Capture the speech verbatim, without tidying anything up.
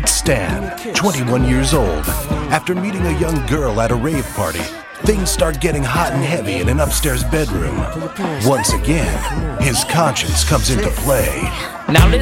meets Stan, twenty-one years old. After meeting a young girl at a rave party, things start getting hot and heavy in an upstairs bedroom. Once again, his conscience comes into play. Now